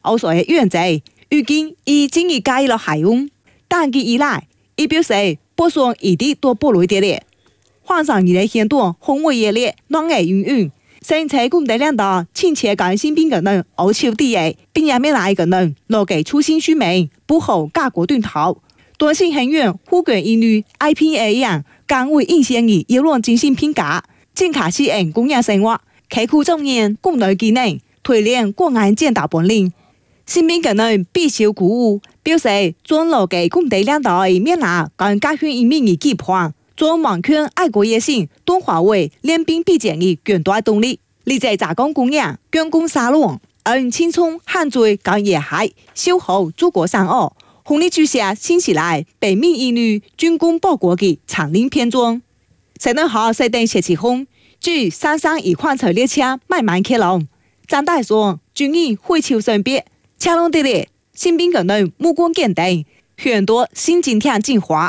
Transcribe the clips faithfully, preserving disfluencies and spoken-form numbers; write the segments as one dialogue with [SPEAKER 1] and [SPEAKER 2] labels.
[SPEAKER 1] 歐所嘅遠濟，如今已經已介入了海運，但佢以來，已表示不想異地多保留啲咧。皇上而嚟顯多宏偉熱烈，浪藝雲雲，生產工地兩道親切感新兵嘅人，歐超啲嘅，並也免來嘅人，落給初心虛名，不好家國斷頭。多性很遠，護國一女 I P A 樣，崗位應先以要讓精心評價，正卡是人供養生活，刻苦鑽研國內技能，推練國外戰鬥本領。新兵嘅人必受鼓舞，表示轉落嘅工地兩道免拿跟家鄉一面嘅基盤，做盲圈愛國野心，東華為練兵必見嘅強大動力。你在雜工供養，強攻沙龍，按青蔥漢罪跟野海，修好祖國山坳。紅利之下新起來北面一女軍功報國嘅長林篇章。十二號設定寫起風，據山上一款車列車慢慢開龍。張大說軍營會潮生別，車龍地列新兵可能目光堅定，許多新景天進化。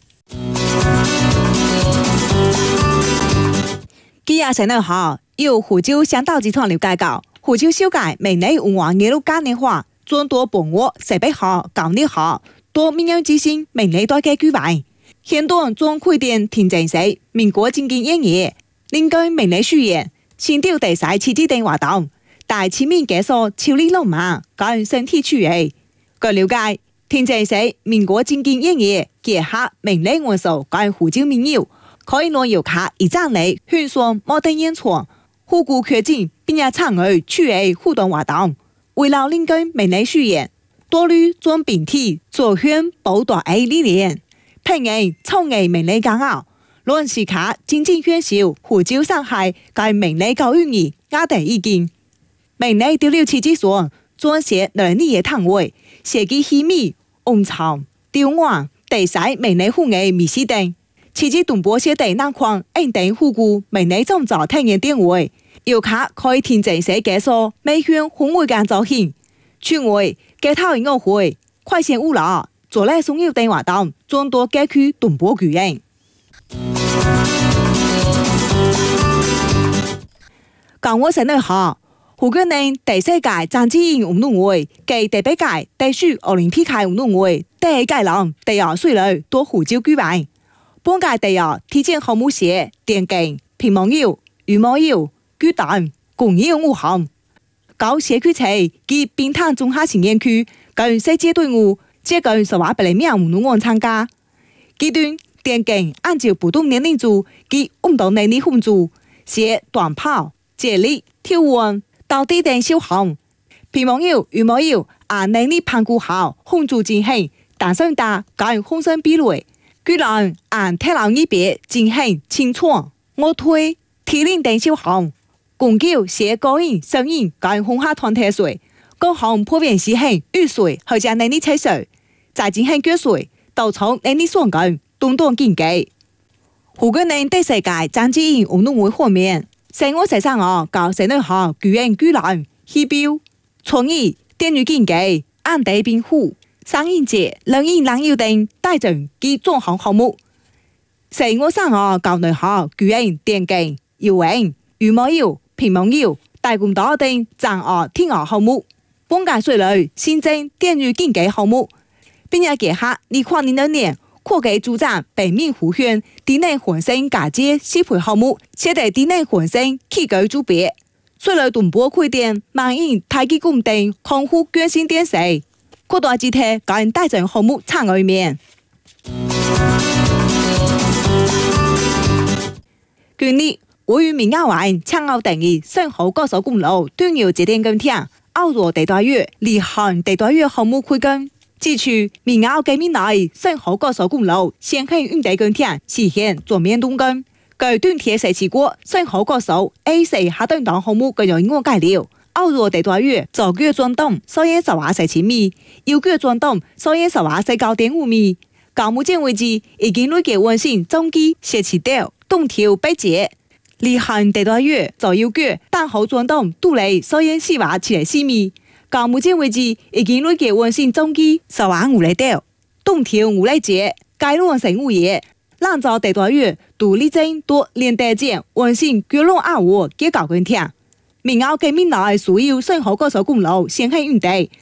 [SPEAKER 1] 今日十二號由湖州香島集團了解到，湖州修改明年文化藝術嘉年華。眾多本我十八號、九日號多民謠之星明年大嘅舉辦，現當中開店田正社民國經典演藝，另據明年續演，新調第三次指定活動，大前面介紹超力浪漫跟身體趣味。據了解，田正社民國經典演藝結合明年元素跟湖州民謠，可以讓遊客一站嚟欣賞摩登演出，復古缺景並且參與趣味互動活動。為了令根明年續演，多慮將並體左圈寶大 A 理念，平人創藝明年港澳，讓時刻真正喧囂湖州上海跟明年教育兒壓定意見。明年第六期之所將寫兩年嘅攤位，寫記稀米、紅腸、吊碗、第三明年風嘅米絲等，期之東坡寫地南框印定復古明年創造體驗定位。遊客可以填正寫介紹，每圈紅會間造型，全會街頭音樂會、快線舞蹈、做嚟送油等活動，眾多街區東坡舉行。港澳十二號，湖國人第四屆張之胤運動會暨第八屆第十奧林匹克運動會第一屆浪第二歲類到湖州舉辦。本屆第二體檢項目寫電競、乒乓球、羽毛球。舉辦公益五項，搞社區車及冰灘中下型園區跟世界隊伍接近十萬百名運動員參加。階段電競按照不同年齡組及運動能力分組，寫短跑、接力、跳遠、倒地等小項。乒乓球、羽毛球按能力評估後分組進行單雙打跟紅身比類。舉辦按體能級別進行輕闖、臥推、鐵鏈等小項。公球寫個人、雙人跟紅下團體賽，各項破變時行預賽或者能力測試，再進行決賽，到從能力雙杆動動競技。湖國人第四屆張之胤運動會方面，成我十三號到十二號舉行舉籃、飛鏢、創意、電女競技、暗地冰壺、三人節、兩人籃球等大眾及綜合項目。十我三號到二號舉行電競、游泳、羽毛球、乒乓球、大公道等障礙體育項目，本屆歲內新增電女競技項目，並且結合二零零二年科技主張北面湖縣地內混聲嫁接適配項目，設定地內混聲起舉組別，歲內東坡開店萬應太極宮等康復捐心電視，各大集體跟大眾項目參與面。今日位於明雅灣搶澳等嘅深澳高速公路端要節點跟聽，澳羅地帶月、離韓地帶月項目開工。指出明雅嘅面內深澳高速公路先行運地跟聽實現全面動工。據短鐵設置過深澳高速 A 四下端檔項目嘅有我介紹，澳羅地帶月左腳轉動所以十瓦十七米，右腳轉動所以十瓦十九點五米。到目前為止已經累計完成總計十七條東條北節。離韓地帶月左右腳單後轉動杜雷所以四瓦七十四米。到目前為止已經累計完成總計十瓦五里條東條五里節。該路成物業lan造地帶月獨立證多連帶件完成腳路二五結構跟聽。明澳嘅面內所有深澳高速公路先行運地